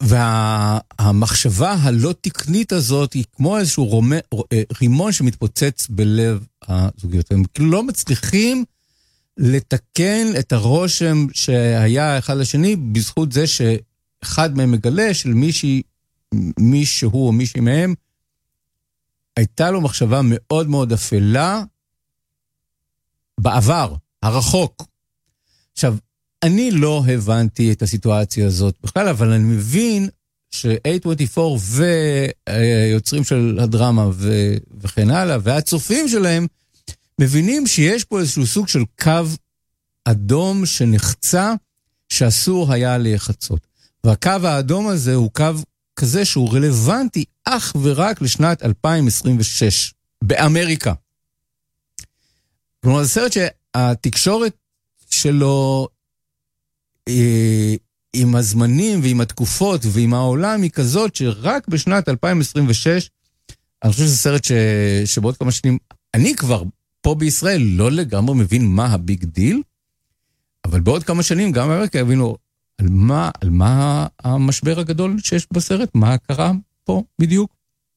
והמחשבה הלא תקנית הזאת היא כמו איזשהו רימון שמתפוצץ בלב הזוגיות. הם כאילו לא מצליחים לתקן את הרושם שהיה אחד לשני, בזכות זה שאחד מהם מגלה של מישהו או מישהי מהם, הייתה לו מחשבה מאוד מאוד אפלה בעבר, הרחוק. עכשיו, אני לא הבנתי את הסיטואציה הזאת בכלל, אבל אני מבין ש-A24 ויוצרים של הדרמה וכן הלאה, והצופים שלהם, מבינים שיש פה איזשהו סוג של קו אדום שנחצה, שאסור היה להיחצות. והקו האדום הזה הוא קו כזה שהוא רלוונטי אך ורק לשנת 2026, באמריקה. כלומר, זה סרט שהתקשורת שלו, עם הזמנים ועם התקופות ועם העולם היא כזאת שרק בשנת 2026, אני חושב שזה סרט שבעוד כמה שנים, אני כבר פה בישראל לא לגמרי מבין מה הביג דיל, אבל בעוד כמה שנים גם אמריקה יבינו על מה המשבר הגדול שיש בסרט, מה קרה פה בדיוק.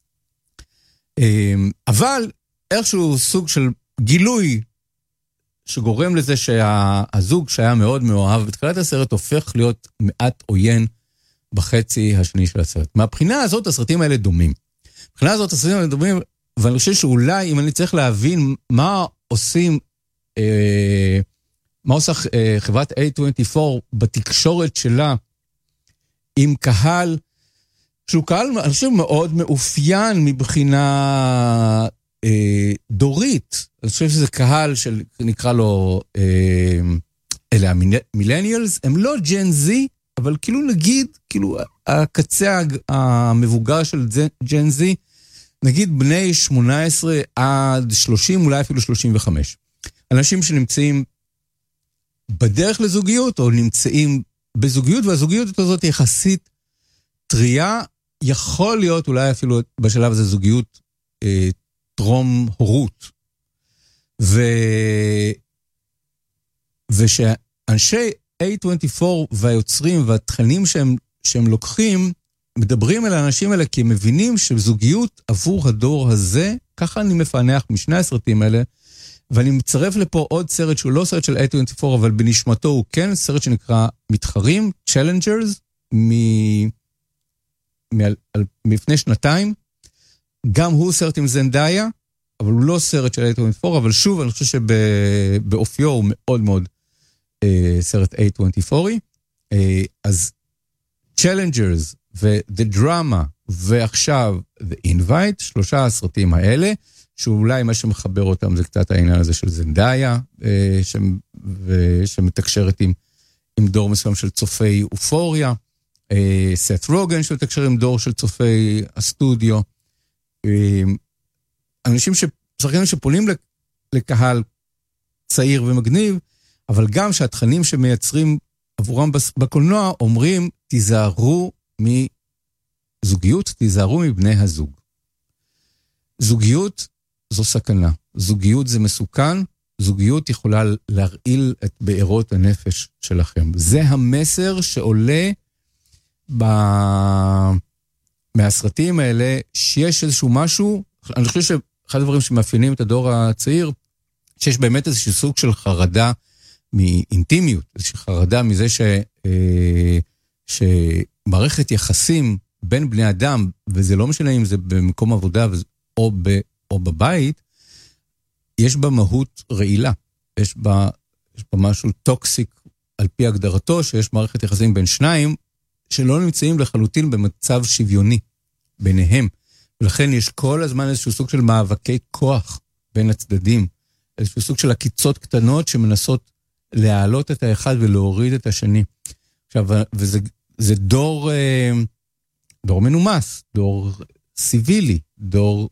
אבל איכשהו סוג של גילוי שגורם לזה שהזוג שהיה מאוד מאוהב בתחילת הסרט הופך להיות מעט עוין בחצי השני של הסרט. מהבחינה הזאת הסרטים האלה דומים. מבחינה הזאת הסרטים האלה דומים, ואני חושב שאולי אם אני צריך להבין מה עושים, מה עושה חברת A24 בתקשורת שלה עם קהל, שהוא קהל, אני חושב, מאוד מאופיין מבחינה דורית. אני חושב שזה קהל שנקרא לו, אלה המילניאלס, הם לא ג'ן זי, אבל כאילו נגיד, כאילו הקצה המבוגר של ג'ן זי, נגיד בני 18 עד 30, אולי אפילו 35. אנשים שנמצאים בדרך לזוגיות, או נמצאים בזוגיות, והזוגיות הזאת יחסית טריה, יכול להיות אולי אפילו בשלב הזה זוגיות טרום הורות. ושאנשי A24 והיוצרים והתכנים שהם לוקחים, מדברים אל האנשים האלה כי הם מבינים שזוגיות עבור הדור הזה, ככה אני מפענח משני הסרטים האלה, ואני מצרף לפה עוד סרט שהוא לא סרט של A24, אבל בנשמתו הוא כן סרט שנקרא מתחרים, Challengers, מלפני שנתיים. גם הוא סרט עם זנדאיה, אבל הוא לא סרט של A24, אבל שוב אני חושב שבאופיו הוא מאוד מאוד סרט A24. אז Challengers ו-The Drama ועכשיו The Invite, 3 הסרטים האלה, שאולי מה שמחבר אותם זה קצת העניין הזה של זנדאיה, שמתקשרת עם דור מסוים של צופי אופוריה, סת רוגן שמתקשר עם דור של צופי הסטודיו, אנשים ששחקנים שפונים לקהל צעיר ומגניב, אבל גם שהתכנים שמייצרים עבורם בקולנוע אומרים, תיזהרו מזוגיות, תיזהרו מבני הזוג. זוגיות זו סכנה, זוגיות זה מסוכן, זוגיות יכולה להרעיל את בעירות הנפש שלכם. זה המסר שעולה מהסרטים האלה, שיש איזשהו משהו, אני חושב שאחד הדברים שמאפיינים את הדור הצעיר, שיש באמת איזשהו סוג של חרדה מאינטימיות, איזושהי חרדה מזה שמערכת יחסים בין בני אדם, וזה לא משנה אם זה במקום עבודה או בבית, יש בה מהות רעילה. יש בה משהו טוקסיק על פי הגדרתו, שיש מערכת יחסים בין שניים, שלא נמצאים לחלוטין במצב שוויוני ביניהם. ולכן יש כל הזמן איזשהו סוג של מאבקי כוח בין הצדדים, איזשהו סוג של עקיצות קטנות שמנסות להעלות את האחד ולהוריד את השני. עכשיו, וזה דור מנומס, דור סיבילי, דור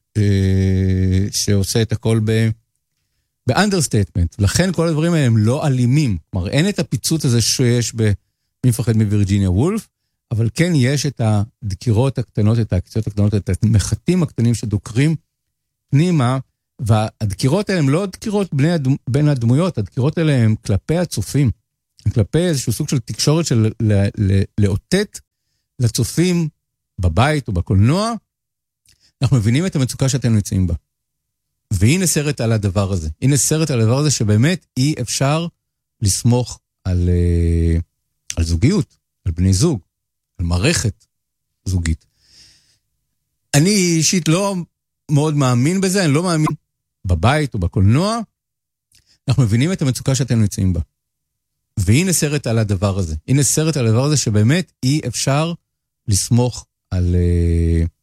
שעושה את הכל באנדרסטייטמנט. לכן כל הדברים האלה הם לא אלימים. כלומר, אין את הפיצוץ הזה שיש מי מפחד מווירג'יניה וולף, אבל כן יש את הדקירות הקטנות, את העקיצות הקטנות, את המחטים הקטנים שדוקרים פנימה, והדקירות האלה הם לא דקירות בין הדמויות, הדקירות האלה הם כלפי הצופים, כלפי איזשהו סוג של תקשורת של לאותת לצופים בבית או בקולנוע, אנחנו מבינים את המצוקה שאתם נמצאים בה. והנה סרט על הדבר הזה. הנה סרט על הדבר הזה שבאמת אי אפשר לסמוך על זוגיות, על בני זוג, על מערכת זוגית. אני אישית לא מאוד מאמין בזה, אני לא מאמין בבית או בקולנוע, אנחנו מבינים את המצוקה שאתם נמצאים בה. והנה סרט על הדבר הזה. הנה סרט על הדבר הזה שבאמת אי אפשר לסמוך על